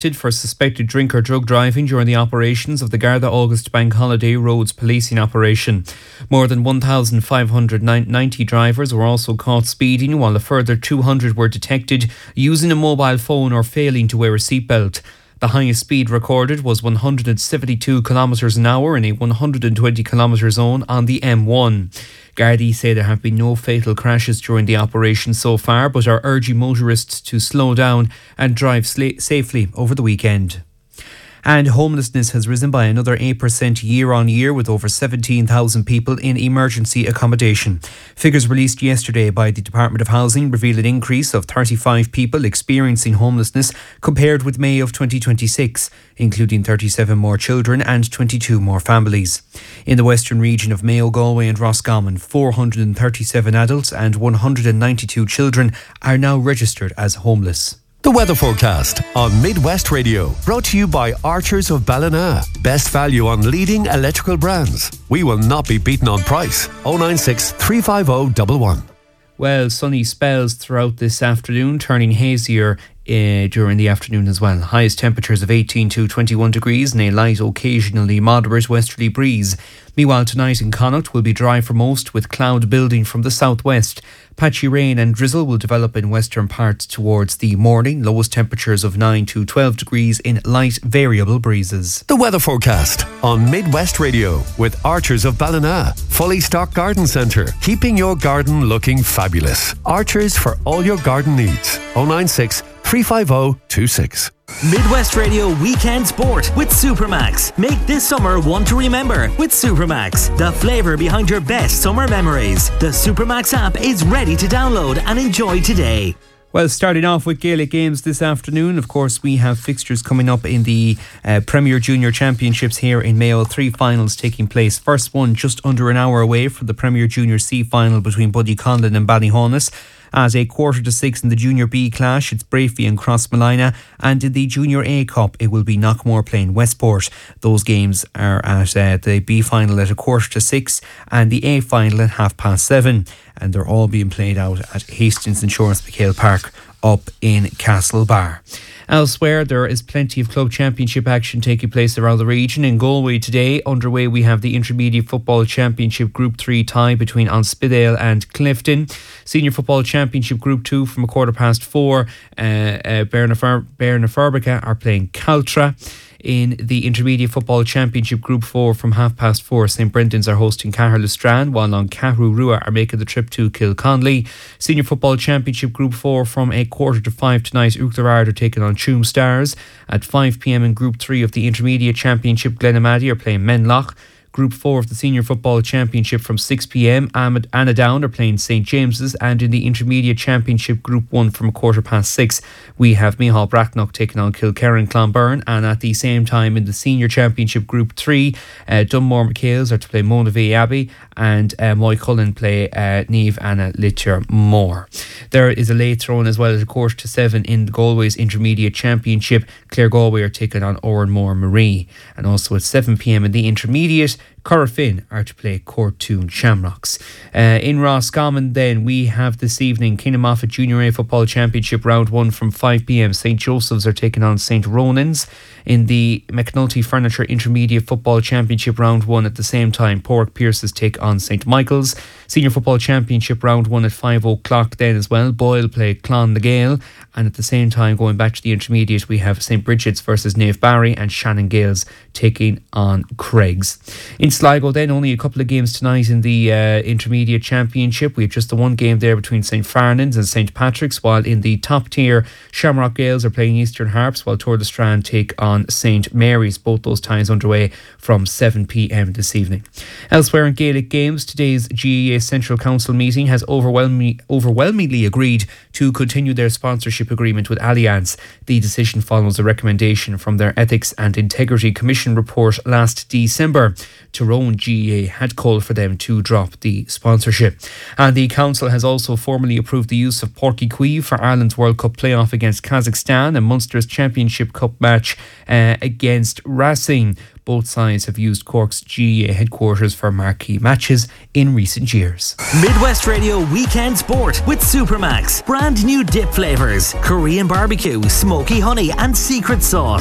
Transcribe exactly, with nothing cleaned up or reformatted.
for suspected drink or drug driving during the operations of the Garda August Bank Holiday roads policing operation. More than one thousand five hundred ninety drivers were also caught speeding, while a further two hundred were detected using a mobile phone or failing to wear a seatbelt. The highest speed recorded was one hundred seventy-two kilometres an hour in a one hundred twenty kilometre zone on the M one. Gardaí say there have been no fatal crashes during the operation so far, but are urging motorists to slow down and drive sla- safely over the weekend. And homelessness has risen by another eight percent year on year, with over seventeen thousand people in emergency accommodation. Figures released yesterday by the Department of Housing reveal an increase of thirty-five people experiencing homelessness compared with May of twenty twenty-six, including thirty-seven more children and twenty-two more families. In the western region of Mayo, Galway and Roscommon, four hundred thirty-seven adults and one hundred ninety-two children are now registered as homeless. The weather forecast on Midwest Radio, brought to you by Archers of Ballina. Best value on leading electrical brands. We will not be beaten on price. oh nine six, three five oh, one one. Well, sunny spells throughout this afternoon, turning hazier uh, during the afternoon as well. Highest temperatures of eighteen to twenty-one degrees and a light, occasionally moderate westerly breeze. Meanwhile, tonight in Connacht will be dry for most, with cloud building from the southwest. Patchy rain and drizzle will develop in western parts towards the morning. Lowest temperatures of nine to twelve degrees in light variable breezes. The weather forecast on Midwest Radio with Archers of Ballina. Fully stocked garden centre, keeping your garden looking fabulous. Archers for all your garden needs. oh nine six, three five oh, two six. Midwest Radio Weekend Sport with Supermax. Make this summer one to remember with Supermax, the flavour behind your best summer memories. The Supermax app is ready to download and enjoy today. Well, starting off with Gaelic games this afternoon, of course, we have fixtures coming up in the uh, Premier Junior Championships here in Mayo. Three finals taking place. First one just under an hour away from the Premier Junior C final between Buddy Conlon and Ballyhonus. At a quarter to six in the Junior B clash, it's Brafey and Crossmolina, and in the Junior A Cup, it will be Knockmore playing Westport. Those games are at uh, the B final at a quarter to six and the A final at half past seven, and they're all being played out at Hastings Insurance McHale Park up in Castlebar. Elsewhere, there is plenty of club championship action taking place around the region. In Galway today, underway we have the Intermediate Football Championship Group three tie between Onspidale and Clifton. Senior Football Championship Group two from a quarter past four, uh, uh, Bernaferbica are playing Caltra. In the Intermediate Football Championship Group four from half past four, St Brendan's are hosting Caherlestrand, while on Cahu Rua are making the trip to Kilconley. Senior Football Championship Group four from a quarter to five tonight, Uachtarard are taking on Tuam Stars. At five p.m. in Group three of the Intermediate Championship, Glenamaddy are playing Menloch. Group four of the Senior Football Championship from six p.m, Anadown are playing St James's, and in the Intermediate Championship Group one from a quarter past six, we have Mihal Bracknock taking on Kilkerran Clonbyrne, and at the same time in the Senior Championship Group three, uh, Dunmore McHales are to play Monavea Abbey, and uh, Moy Cullen play uh, Neve Anna Litcher Moore. There is a late throw-in as well at a quarter to seven in Galway's Intermediate Championship. Clare Galway are taking on Oranmore Marie, and also at seven p.m. in the Intermediate, Corofin are to play Courtoon Shamrocks. Uh, in Roscommon then, we have this evening Kinamoffat Junior A Football Championship Round one from five p.m. St Joseph's are taking on St Ronan's. In the McNulty Furniture Intermediate Football Championship Round one at the same time, Pork Pierce's take on St Michael's. Senior Football Championship Round one at five o'clock then as well. Boyle play Clon the Gale, and at the same time, going back to the Intermediate, we have St Bridget's versus Nave Barry and Shannon Gales taking on Craigs. In Sligo then, only a couple of games tonight in the uh, Intermediate Championship. We have just the one game there between St Farnan's and St Patrick's, while in the top tier, Shamrock Gales are playing Eastern Harps, while Tour de Strand take on St Mary's. Both those ties underway from seven p.m. this evening. Elsewhere in Gaelic games, today's G A A Central Council meeting has overwhelmingly, overwhelmingly agreed to continue their sponsorship agreement with Allianz. The decision follows a recommendation from their Ethics and Integrity Commission report last December. To Tyrone G A A had called for them to drop the sponsorship. And the council has also formally approved the use of Páirc Uí Chaoimh for Ireland's World Cup playoff against Kazakhstan and Munster's Championship Cup match uh, against Racing. Both sides have used Cork's G A A headquarters for marquee matches in recent years. Midwest Radio Weekend Sport with Supermax. Brand new dip flavours, Korean barbecue, smoky honey and secret sauce.